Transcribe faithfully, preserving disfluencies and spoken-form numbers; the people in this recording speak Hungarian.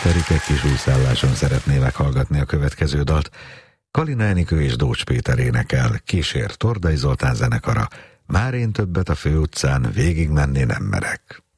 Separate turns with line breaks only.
Péterik egy kis úszálláson szeretné meghallgatni a következő dalt. Kalina Enikő és Dócs Péter énekel, kísér Tordai Zoltán zenekara. Már én többet a főutcán végigmenni nem merek.